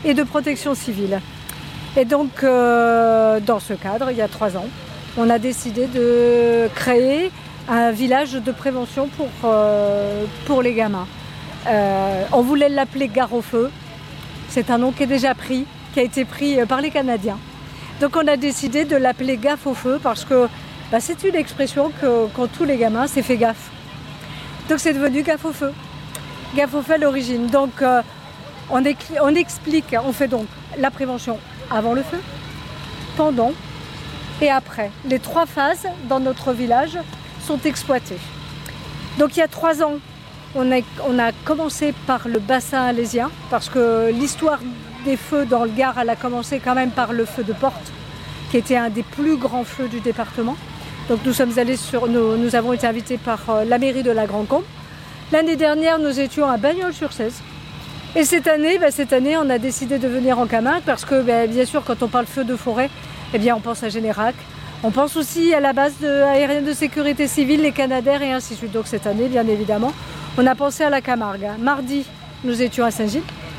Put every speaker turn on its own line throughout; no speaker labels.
et de protection civile. Et donc, dans ce cadre, il y a 3 ans, on a décidé de créer un village de prévention pour les gamins. On voulait l'appeler Gare au Feu. C'est un nom qui est déjà pris, qui a été pris par les Canadiens. Donc on a décidé de l'appeler Gaffe au Feu parce que c'est une expression qu'ont tous les gamins, c'est fait gaffe. Donc c'est devenu Gaffe au Feu. Gaffe au Feu à l'origine. Donc on explique, on fait donc la prévention avant le feu, pendant et après. Les 3 phases dans notre village sont exploitées. Donc il y a 3 ans, on a commencé par le bassin alésien parce que l'histoire des feux dans le Gard, elle a commencé quand même par le feu de Porte, qui était un des plus grands feux du département. Donc nous avons été invités par la mairie de la Grande Combe. L'année dernière, nous étions à Bagnols-sur-Cèze. Et cette année, on a décidé de venir en Camargue parce que, bien sûr, quand on parle feu de forêt, on pense à Générac. On pense aussi à la base aérienne de sécurité civile, les Canadair et ainsi de suite. Donc cette année, bien évidemment, on a pensé à la Camargue. Mardi, nous étions à Saint-Gilles.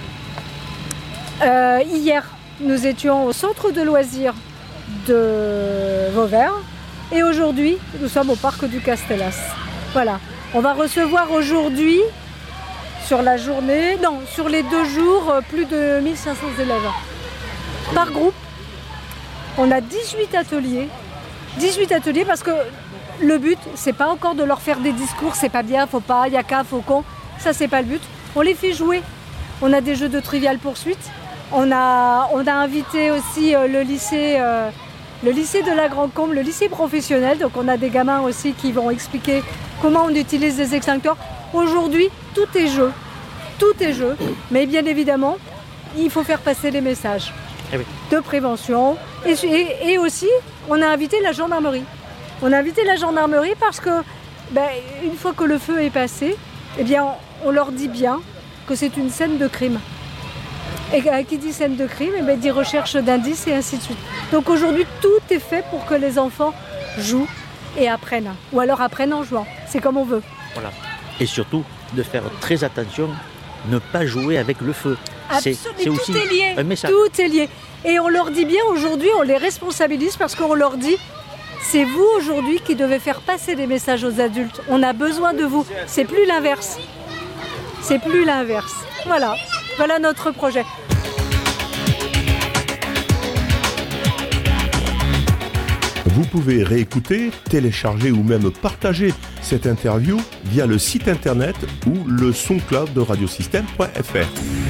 Hier, nous étions au centre de loisirs de Vauvert. Et aujourd'hui, nous sommes au parc du Castellas. Voilà. On va recevoir aujourd'hui, sur les 2 jours, plus de 1500 élèves. Par groupe, on a 18 ateliers. 18 ateliers parce que le but, c'est pas encore de leur faire des discours, c'est pas bien, faut pas, y a qu'à, faut qu'on. Ça, c'est pas le but. On les fait jouer. On a des jeux de Trivial Poursuite. On a invité aussi le lycée de la Grande Combe, le lycée professionnel. Donc on a des gamins aussi qui vont expliquer comment on utilise des extincteurs. Aujourd'hui, tout est jeu. Tout est jeu. Mais bien évidemment, il faut faire passer les messages de prévention. Et aussi, on a invité la gendarmerie. On a invité la gendarmerie parce que, une fois que le feu est passé, on leur dit bien que c'est une scène de crime. Et qui dit scène de crime, dit recherche d'indices et ainsi de suite. Donc aujourd'hui, tout est fait pour que les enfants jouent et apprennent. Ou alors apprennent en jouant. C'est comme on veut.
Voilà. Et surtout, de faire très attention, ne pas jouer avec le feu.
Absolument,
c'est aussi
tout est lié.
Un message.
Tout est lié. Et on leur dit bien aujourd'hui, on les responsabilise parce qu'on leur dit, c'est vous aujourd'hui qui devez faire passer des messages aux adultes. On a besoin de vous. C'est plus l'inverse. C'est plus l'inverse. Voilà notre projet.
Vous pouvez réécouter, télécharger ou même partager cette interview via le site internet ou le SoundCloud de radiosystème.fr.